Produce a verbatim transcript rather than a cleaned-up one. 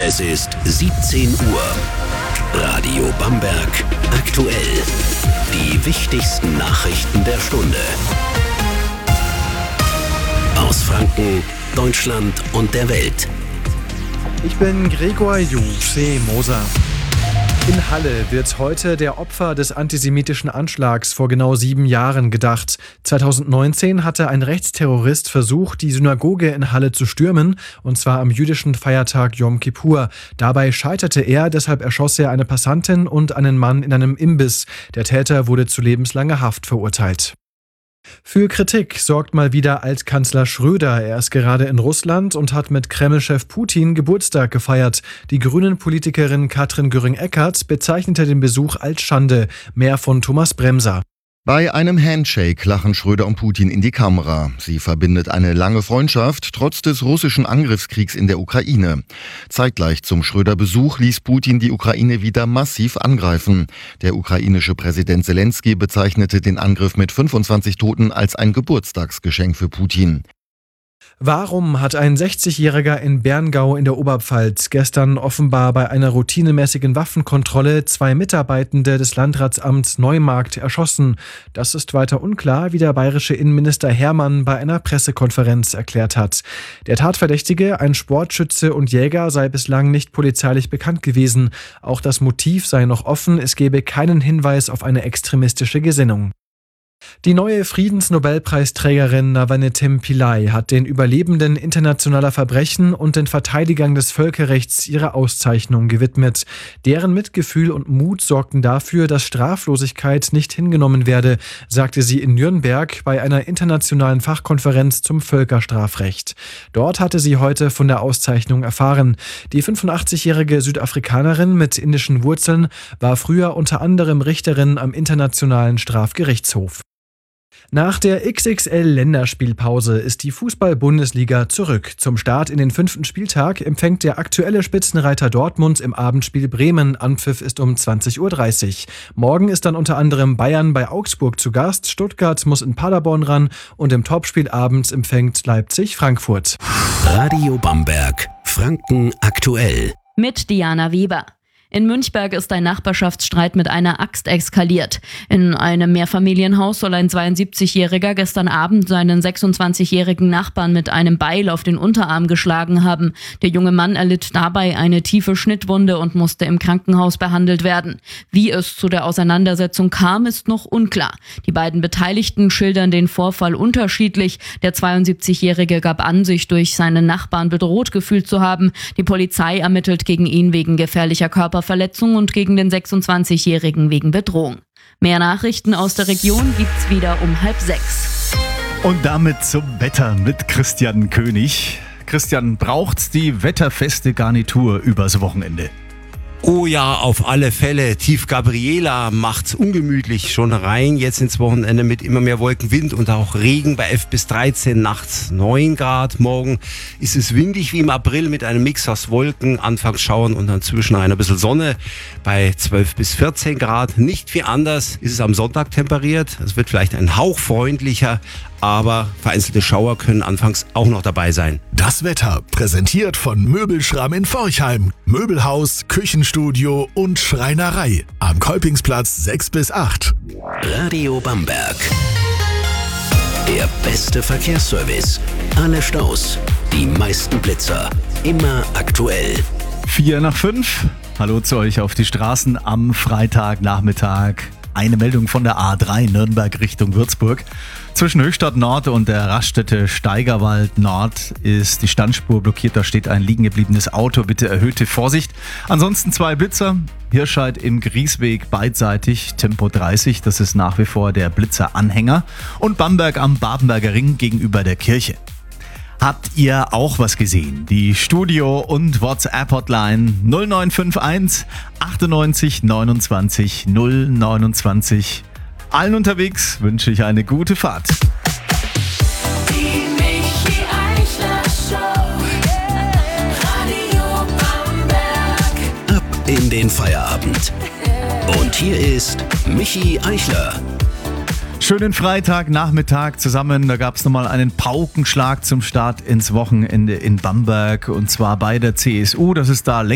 Es ist siebzehn Uhr. Radio Bamberg aktuell. Die wichtigsten Nachrichten der Stunde. Aus Franken, Deutschland und der Welt. Ich bin Gregor Juche-Moser. In Halle wird heute der Opfer des antisemitischen Anschlags vor genau sieben Jahren gedacht. zweitausendneunzehn hatte ein Rechtsterrorist versucht, die Synagoge in Halle zu stürmen, und zwar am jüdischen Feiertag Yom Kippur. Dabei scheiterte er, deshalb erschoss er eine Passantin und einen Mann in einem Imbiss. Der Täter wurde zu lebenslanger Haft verurteilt. Für Kritik sorgt mal wieder Altkanzler Schröder. Er ist gerade in Russland und hat mit Kreml-Chef Putin Geburtstag gefeiert. Die Grünen-Politikerin Katrin Göring-Eckardt bezeichnete den Besuch als Schande. Mehr von Thomas Bremser. Bei einem Handshake lachen Schröder und Putin in die Kamera. Sie verbindet eine lange Freundschaft, trotz des russischen Angriffskriegs in der Ukraine. Zeitgleich zum Schröder-Besuch ließ Putin die Ukraine wieder massiv angreifen. Der ukrainische Präsident Zelensky bezeichnete den Angriff mit fünfundzwanzig Toten als ein Geburtstagsgeschenk für Putin. Warum hat ein sechzigjähriger in Berngau in der Oberpfalz gestern offenbar bei einer routinemäßigen Waffenkontrolle zwei Mitarbeitende des Landratsamts Neumarkt erschossen? Das ist weiter unklar, wie der bayerische Innenminister Hermann bei einer Pressekonferenz erklärt hat. Der Tatverdächtige, ein Sportschütze und Jäger, sei bislang nicht polizeilich bekannt gewesen. Auch das Motiv sei noch offen, es gebe keinen Hinweis auf eine extremistische Gesinnung. Die neue Friedensnobelpreisträgerin Navanethem Pillay hat den Überlebenden internationaler Verbrechen und den Verteidigern des Völkerrechts ihre Auszeichnung gewidmet. Deren Mitgefühl und Mut sorgten dafür, dass Straflosigkeit nicht hingenommen werde, sagte sie in Nürnberg bei einer internationalen Fachkonferenz zum Völkerstrafrecht. Dort hatte sie heute von der Auszeichnung erfahren. Die fünfundachtzigjährige Südafrikanerin mit indischen Wurzeln war früher unter anderem Richterin am Internationalen Strafgerichtshof. Nach der X X L-Länderspielpause ist die Fußball-Bundesliga zurück. Zum Start in den fünften Spieltag empfängt der aktuelle Spitzenreiter Dortmund im Abendspiel Bremen. Anpfiff ist um zwanzig Uhr dreißig. Morgen ist dann unter anderem Bayern bei Augsburg zu Gast, Stuttgart muss in Paderborn ran und im Topspiel abends empfängt Leipzig Frankfurt. Radio Bamberg, Franken aktuell. Mit Diana Weber. In Münchberg ist ein Nachbarschaftsstreit mit einer Axt eskaliert. In einem Mehrfamilienhaus soll ein zweiundsiebzigjähriger gestern Abend seinen sechsundzwanzigjährigen Nachbarn mit einem Beil auf den Unterarm geschlagen haben. Der junge Mann erlitt dabei eine tiefe Schnittwunde und musste im Krankenhaus behandelt werden. Wie es zu der Auseinandersetzung kam, ist noch unklar. Die beiden Beteiligten schildern den Vorfall unterschiedlich. Der zweiundsiebzigjährige gab an, sich durch seinen Nachbarn bedroht gefühlt zu haben. Die Polizei ermittelt gegen ihn wegen gefährlicher Körperverletzung und gegen den sechsundzwanzigjährigen wegen Bedrohung. Mehr Nachrichten aus der Region gibt's wieder um halb sechs. Und damit zum Wetter mit Christian König. Christian, braucht's die wetterfeste Garnitur übers Wochenende? Oh ja, auf alle Fälle. Tief Gabriela macht's ungemütlich schon rein jetzt ins Wochenende mit immer mehr Wolkenwind und auch Regen bei elf bis dreizehn, nachts neun Grad. Morgen ist es windig wie im April mit einem Mix aus Wolken, anfangs Schauern und dann zwischendurch ein bisschen Sonne bei zwölf bis vierzehn Grad. Nicht viel anders ist es am Sonntag temperiert. Es wird vielleicht ein Hauch freundlicher, aber vereinzelte Schauer können anfangs auch noch dabei sein. Das Wetter präsentiert von Möbelschramm in Forchheim. Möbelhaus, Küchenstudio und Schreinerei. Am Kolpingsplatz sechs bis acht. Radio Bamberg. Der beste Verkehrsservice. Alle Staus, die meisten Blitzer. Immer aktuell. Vier nach fünf. Hallo zu euch auf die Straßen am Freitagnachmittag. Eine Meldung von der A drei Nürnberg Richtung Würzburg. Zwischen Höchstadt Nord und der Raststätte Steigerwald Nord ist die Standspur blockiert. Da steht ein liegen gebliebenes Auto. Bitte erhöhte Vorsicht. Ansonsten zwei Blitzer. Hirscheid im Griesweg beidseitig, Tempo dreißig. Das ist nach wie vor der Blitzer-Anhänger. Und Bamberg am Babenberger Ring gegenüber der Kirche. Habt ihr auch was gesehen? Die Studio- und WhatsApp-Hotline null neun fünf eins achtundneunzig neunundzwanzig null neunundzwanzig. Allen unterwegs wünsche ich eine gute Fahrt. Die Michi Eichler Show. Radio Bamberg. Ab in den Feierabend. Und hier ist Michi Eichler. Schönen Freitagnachmittag zusammen. Da gab es nochmal einen Paukenschlag zum Start ins Wochenende in Bamberg. Und zwar bei der C S U. Das ist da längst